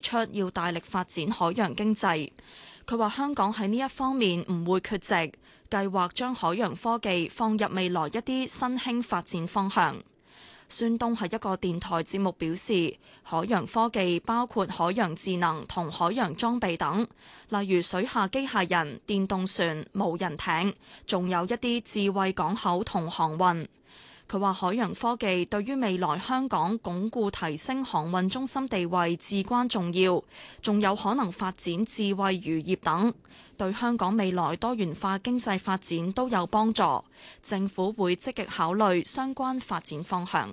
出要大力發展海洋經濟。佢話香港喺呢一方面唔會缺席，計劃將海洋科技放入未來一啲新興發展方向。孫東喺一個電台節目表示，海洋科技包括海洋智能同海洋裝備等，例如水下機械人、電動船、無人艇，仲有一啲智慧港口同航運。佢話海洋科技對於未來香港鞏固提升航運中心地位至關重要，仲有可能發展智慧漁業等，對香港未來多元化經濟發展都有幫助。政府會積極考慮相關發展方向。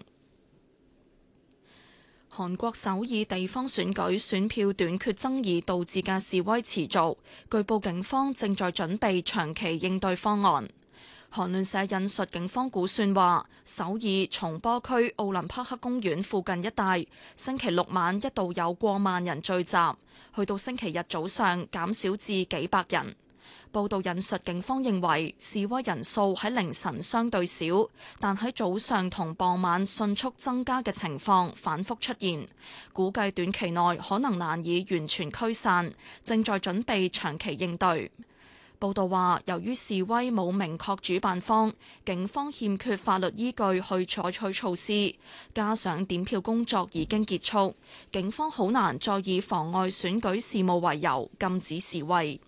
韓國首爾地方選舉選票短缺爭議導致嘅示威持續，據報警方正在準備長期應對方案。韓聯社引述警方估算話，首爾松坡區奧林匹克公園附近一帶星期六晚一度有過萬人聚集，去到星期日早上減少至幾百人。報道引述警方認為示威人數喺凌晨相對少，但喺早上同傍晚迅速增加嘅情況反覆出現，估計短期內可能難以完全驅散，正在準備長期應對。報道話，由於示威冇明確主辦方，警方欠缺法律依據去採取措施，加上點票工作已經結束，警方好難再以妨礙選舉事務為由禁止示威。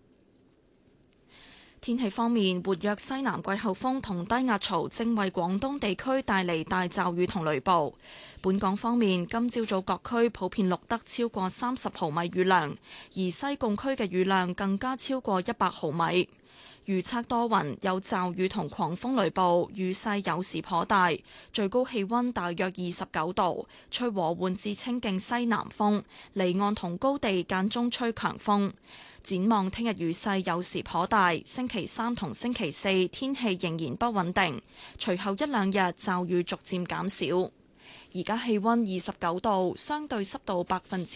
天氣方面，活躍西南季候風同低壓槽正為廣東地區帶嚟大驟雨同雷暴。本港方面，今朝早各區普遍錄得超過30毫米雨量，而西貢區嘅雨量更加超過100毫米。預測多雲，有驟雨同狂風雷暴，雨勢有時頗大，最高氣溫大約29度，吹和緩至清勁西南風，離岸同高地間中吹強風。展望聽日雨勢有時頗大，星期3同星期4天氣仍然不穩定，隨後一兩日驟雨逐漸減少。而家氣溫29度，相對濕度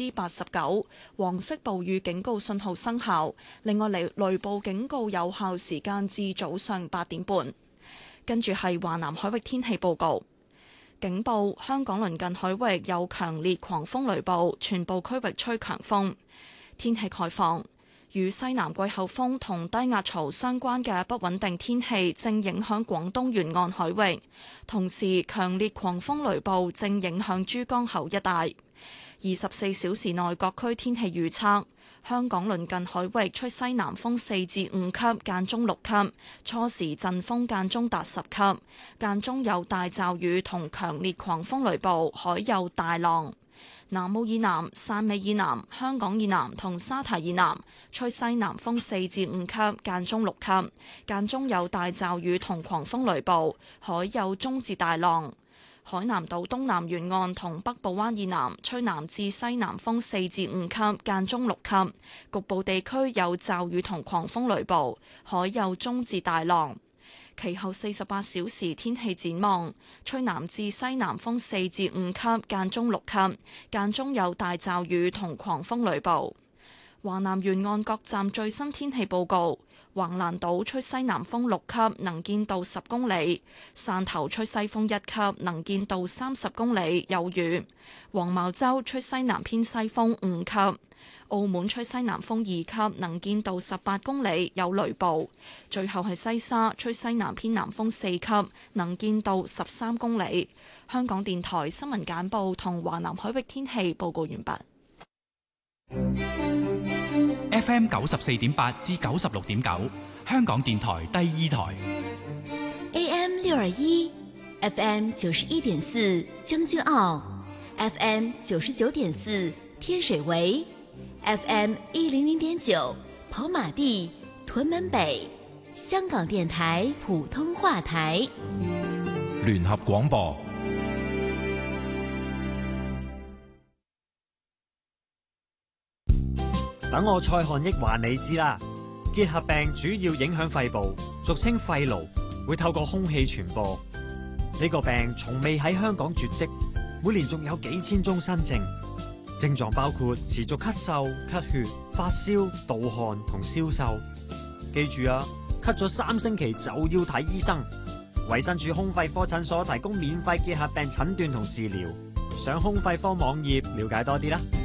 89%，黃色暴雨警告信號生效。另外雷暴警告有效時間至早上8點半。跟住係華南海域天氣報告，警報：香港鄰近海域有強烈狂風雷暴，全部區域吹強風。天氣概況。與西南季候風同低壓槽相關嘅不穩定天氣正影響廣東沿岸海域，同時強烈狂風雷暴正影響珠江口一帶。24小時內各區天氣預測：香港鄰近海域吹西南風4至5級，間中6級，初時陣風間中達10級，間中有大驟雨同強烈狂風雷暴，海有大浪。南澳以南、汕尾以南、香港以南同沙堤以南吹西南風4至5級，間中6級，間中有大驟雨同狂風雷暴，海有中至大浪。海南島東南沿岸同北部灣以南吹南至西南風4至5級，間中6級，局部地區有驟雨同狂風雷暴，海有中至大浪。其後48小時天氣展望，吹南至西南風4至5級，間中6級，間中有大驟雨同狂風雷暴。華南沿岸各站最新天氣報告：橫瀾島吹西南風6級，能見度10公里；汕頭吹西風1級，能見度30公里，有雨；黃茅洲吹西南偏西風5級。澳門吹西南風2級，能見度18公里，有雷暴。最後係西沙吹西南偏南風4級，能見度13公里。香港電台新聞簡報同華南海域天氣報告完畢。 FM 94.8至96.9，香港電台第2台。 AM 621 FM 91.4將軍澳 FM 99.4天水圍FM 100.9跑馬地屯門北，香港電台普通話台聯合廣播。 等我蔡漢益話你知啦，結核病主要影響肺部，俗稱肺癆，會透過空氣傳播。呢個病從未喺香港絕跡，每年仲有幾千宗新症。症狀包括持續咳嗽、咳血、發燒、盜汗同消瘦。記住啊，咳咗3星期就要睇醫生。衛生署胸肺科診所提供免費結核病診斷同治療，上胸肺科網頁了解多啲啦。